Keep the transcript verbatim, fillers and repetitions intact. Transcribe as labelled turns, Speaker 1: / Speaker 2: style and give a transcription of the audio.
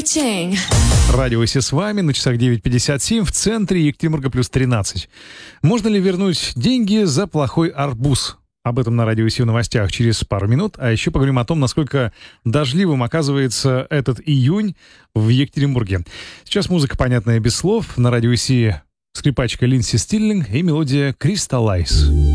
Speaker 1: watching.
Speaker 2: Радио Си с вами, на часах девять пятьдесят семь, в центре Екатеринбурга плюс тринадцать. Можно ли вернуть деньги за плохой арбуз? Об этом на Радио Си в новостях через пару минут. А еще поговорим о том, насколько дождливым оказывается этот июнь в Екатеринбурге. Сейчас музыка, понятная без слов. На Радио Си скрипачка Линдси Стиллинг и мелодия «Crystallize».